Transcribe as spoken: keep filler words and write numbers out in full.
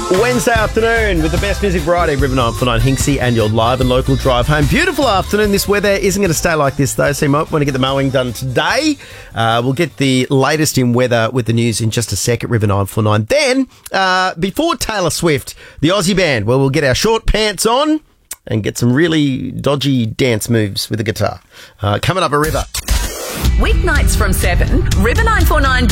Wednesday afternoon with the best music variety, River nine four nine Hinksy and your live and local drive home. Beautiful afternoon. This weather isn't going to stay like this though, so you might want to get the mowing done today. Uh, we'll get the latest in weather with the news in just a sec at River nine four nine. Then, uh, before Taylor Swift, the Aussie band, where we'll get our short pants on and get some really dodgy dance moves with the guitar. Uh, coming up a River. Weeknights from seven, River nine four nine